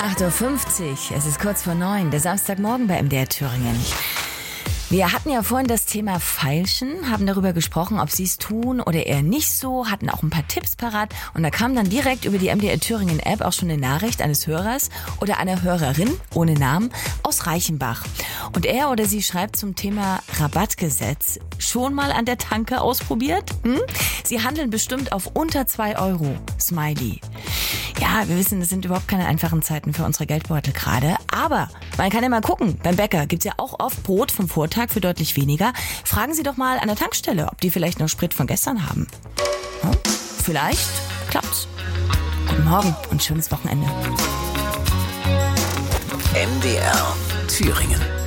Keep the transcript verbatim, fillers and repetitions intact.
acht Uhr fünfzig, es ist kurz vor neun, der Samstagmorgen bei M D R Thüringen. Wir hatten ja vorhin das Thema Feilschen, haben darüber gesprochen, ob sie es tun oder eher nicht so, hatten auch ein paar Tipps parat und da kam dann direkt über die M D R Thüringen App auch schon eine Nachricht eines Hörers oder einer Hörerin, ohne Namen, aus Reichenbach. Und er oder sie schreibt zum Thema Rabattgesetz. Schon mal an der Tanke ausprobiert? Hm? Sie handeln bestimmt auf unter zwei Euro. Smiley. Ja, wir wissen, das sind überhaupt keine einfachen Zeiten für unsere Geldbeutel gerade. Aber man kann ja mal gucken. Beim Bäcker gibt's ja auch oft Brot vom Vortag für deutlich weniger. Fragen Sie doch mal an der Tankstelle, ob die vielleicht noch Sprit von gestern haben. Hm? Vielleicht klappt's. Guten Morgen und schönes Wochenende. M D R Thüringen.